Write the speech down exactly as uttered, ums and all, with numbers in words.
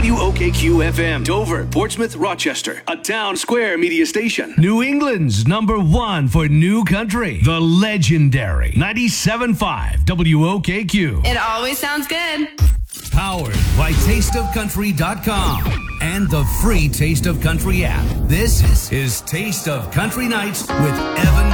W O K Q F M, Dover, Portsmouth, Rochester, a Town Square media station. New England's number one for new country, the legendary ninety-seven point five W O K Q. It always sounds good. Powered by taste of country dot com and the free Taste of Country app. This is Taste of Country Nights with Evan